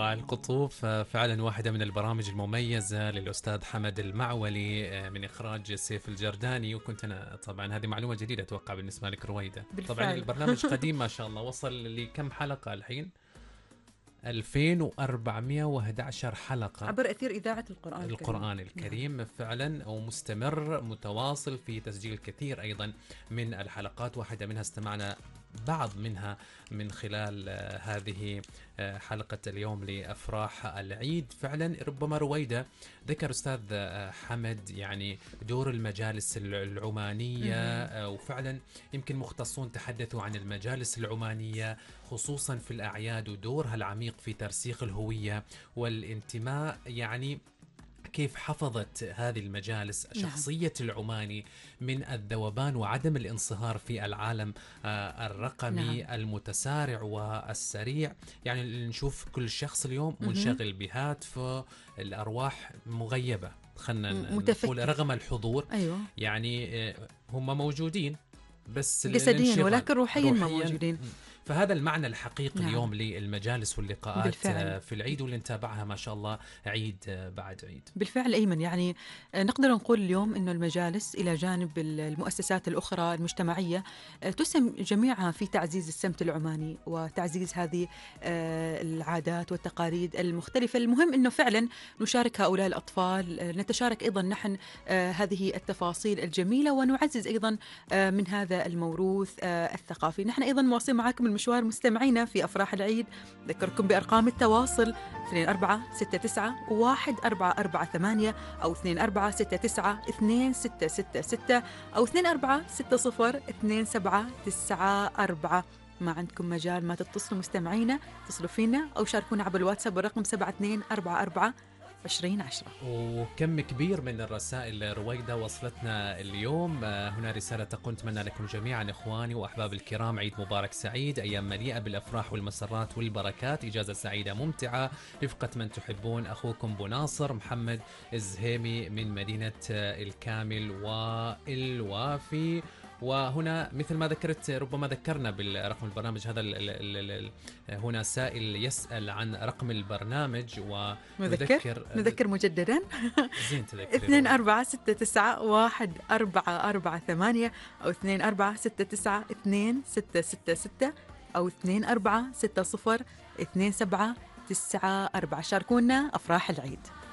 أربع القطوف فعلا واحدة من البرامج المميزة للأستاذ حمد المعولي من إخراج سيف الجرداني. وكنت أنا طبعا هذه معلومة جديدة أتوقع بالنسبة لك رويدة. طبعا بالفعل. البرنامج قديم ما شاء الله، وصل لكم حلقة الحين؟ 2411 حلقة. عبر أثير إذاعة القرآن الكريم. القرآن الكريم نعم. فعلا ومستمر متواصل في تسجيل كثير أيضا من الحلقات، واحدة منها استمعنا بعض منها من خلال هذه حلقة اليوم لأفراح العيد. فعلا ربما رويدة ذكر أستاذ حمد يعني دور المجالس العمانية، وفعلا يمكن مختصون تحدثوا عن المجالس العمانية خصوصا في الأعياد ودورها العميق في ترسيخ الهوية والانتماء. يعني كيف حفظت هذه المجالس شخصية العماني من الذوبان وعدم الانصهار في العالم الرقمي المتسارع والسريع. يعني نشوف كل شخص اليوم منشغل بهاتفه، الأرواح مغيبة، خلنا نقول رغم الحضور. أيوة. يعني هم موجودين بس جسديا ولكن روحيا ما موجودين. فهذا المعنى الحقيقي اليوم للمجالس واللقاءات بالفعل. في العيد واللي نتابعها ما شاء الله عيد بعد عيد. بالفعل أيمن، يعني نقدر نقول اليوم أنه المجالس إلى جانب المؤسسات الأخرى المجتمعية تسهم جميعها في تعزيز السمت العماني وتعزيز هذه العادات والتقاليد المختلفة. المهم أنه فعلا نشارك هؤلاء الأطفال، نتشارك أيضا نحن هذه التفاصيل الجميلة ونعزز أيضا من هذا الموروث الثقافي. نحن أيضا مواصلين معكم المشوار مستمعينا في أفراح العيد. ذكركم بأرقام التواصل 24691448 أو 24692666 أو 24602794. ما عندكم مجال ما تتصلوا مستمعينا، اتصلوا فينا أو شاركونا عبر الواتساب الرقم 72442010. وكم كبير من الرسائل رويدة وصلتنا اليوم. هنا رسالة تقول: نتمنى لكم جميعا إخواني وأحباب الكرام عيد مبارك سعيد، أيام مليئة بالأفراح والمسرات والبركات، إجازة سعيدة ممتعة، رفقة من تحبون. أخوكم بناصر محمد الزهيمي من مدينة الكامل والوافي. وهنا مثل ما ذكرت، ربما ذكرنا بالرقم البرنامج هذا هنا سائل يسأل عن رقم البرنامج نذكر مجددا. زين تذكر 24691448 أو 24692666 أو 24602794. شاركونا أفراح العيد.